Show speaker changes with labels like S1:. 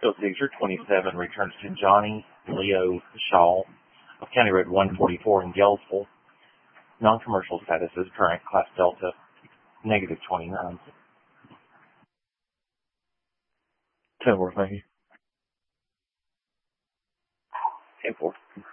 S1: Field Seizure 27 returns to Johnny Leo Shaw of County Road 144 in Gainesville. Non-commercial status is current, Class Delta, negative 29. 10-4, thank you. 10-4.